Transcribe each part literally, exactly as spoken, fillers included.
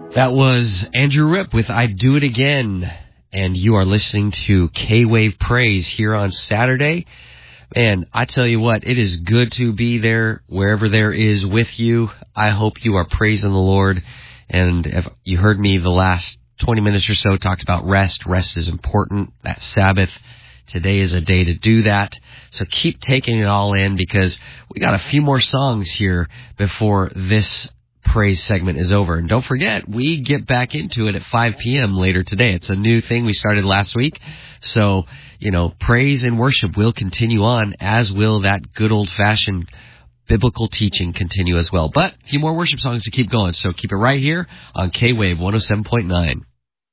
That was Andrew Ripp with I Do It Again, and you are listening to K-Wave Praise here on Saturday. Man, I tell you what, it is good to be there wherever there is with you. I hope you are praising the Lord, and if you heard me the last twenty minutes or so talked about rest. Rest is important, that Sabbath. Today is a day to do that, so keep taking it all in because we got a few more songs here before this praise segment is over. And don't forget, we get back into it at five p.m. later today. It's a new thing we started last week. So, you know, praise and worship will continue on, as will that good old-fashioned biblical teaching continue as well. But a few more worship songs to keep going. So keep it right here on K-Wave one oh seven point nine.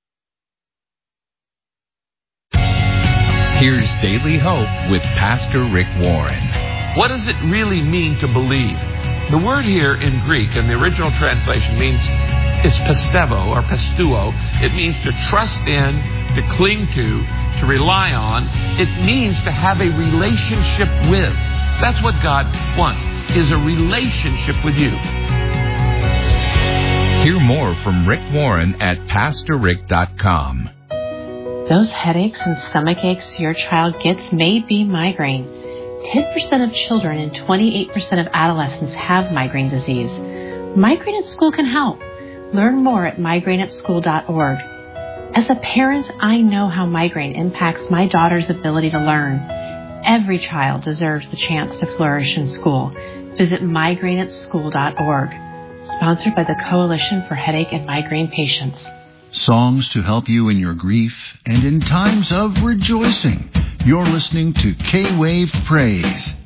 Here's Daily Hope with Pastor Rick Warren. What does it really mean to believe? The word here in Greek, in the original translation, means it's pistevo or pistuo. It means to trust in, to cling to, to rely on. It means to have a relationship with. That's what God wants, is a relationship with you. Hear more from Rick Warren at pastor rick dot com. Those headaches and stomach aches your child gets may be migraine. ten percent of children and twenty-eight percent of adolescents have migraine disease. Migraine at School can help. Learn more at migraine at school dot org. As a parent, I know how migraine impacts my daughter's ability to learn. Every child deserves the chance to flourish in school. Visit migraine at school dot org. Sponsored by the Coalition for Headache and Migraine Patients. Songs to help you in your grief and in times of rejoicing. You're listening to K-Wave Praise.